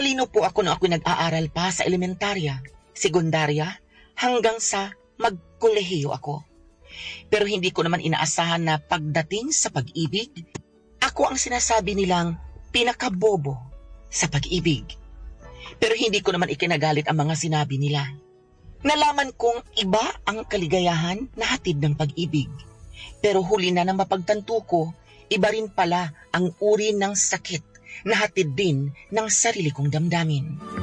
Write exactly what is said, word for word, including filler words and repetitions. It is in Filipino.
Matalino po ako nung ako nag-aaral pa sa elementarya, sekundarya, hanggang sa magkolehiyo ako. Pero hindi ko naman inaasahan na pagdating sa pag-ibig, ako ang sinasabi nilang pinakabobo sa pag-ibig. Pero hindi ko naman ikinagalit ang mga sinabi nila. Nalaman kong iba ang kaligayahan na hatid ng pag-ibig. Pero huli na nang mapagtanto ko, iba rin pala ang uri ng sakit na hatid din ng sarili kong damdamin.